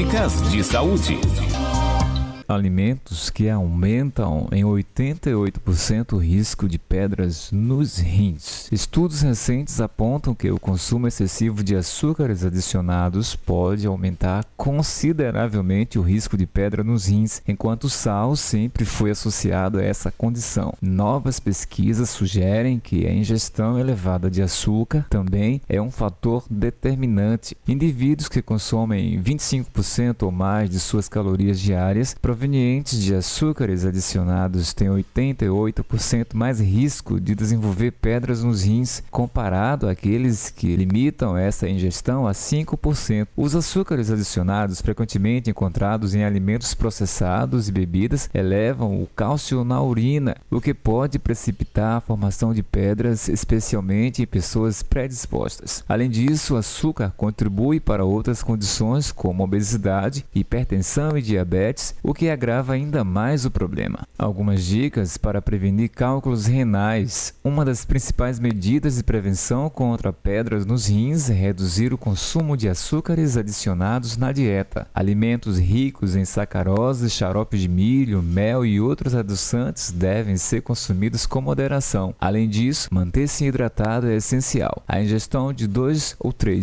Dicas de saúde. Alimentos que aumentam em 88% o risco de pedras nos rins. Estudos recentes apontam que o consumo excessivo de açúcares adicionados pode aumentar consideravelmente o risco de pedra nos rins, enquanto o sal sempre foi associado a essa condição. Novas pesquisas sugerem que a ingestão elevada de açúcar também é um fator determinante. Indivíduos que consomem 25% ou mais de suas calorias diárias provenientes de açúcares adicionados têm 88% mais risco de desenvolver pedras nos rins, comparado àqueles que limitam essa ingestão a 5%. Os açúcares adicionados, frequentemente encontrados em alimentos processados e bebidas, elevam o cálcio na urina, o que pode precipitar a formação de pedras, especialmente em pessoas predispostas. Além disso, o açúcar contribui para outras condições como obesidade, hipertensão e diabetes, o que agrava ainda mais o problema. Algumas dicas para prevenir cálculos renais. Uma das principais medidas de prevenção contra pedras nos rins é reduzir o consumo de açúcares adicionados na dieta. Alimentos ricos em sacarose, xarope de milho, mel e outros adoçantes devem ser consumidos com moderação. Além disso, manter-se hidratado é essencial. A ingestão de 2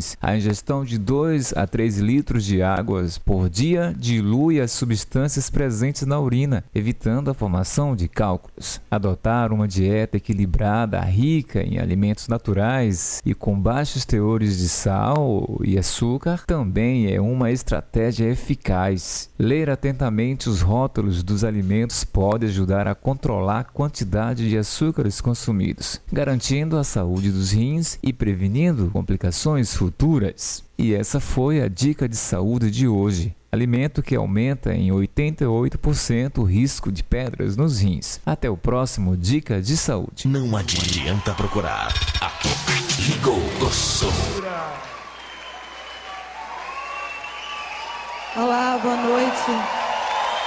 a 3 litros de água por dia dilui as substâncias presentes na urina, evitando a formação de cálculos. Adotar uma dieta equilibrada, rica em alimentos naturais e com baixos teores de sal e açúcar também é uma estratégia eficaz. Ler atentamente os rótulos dos alimentos pode ajudar a controlar a quantidade de açúcares consumidos, garantindo a saúde dos rins e prevenindo complicações futuras. E essa foi a dica de saúde de hoje. Alimento que aumenta em 88% o risco de pedras nos rins. Até o próximo Dica de Saúde. Não adianta procurar. Aqui, Ligou do Sul. Olá, boa noite.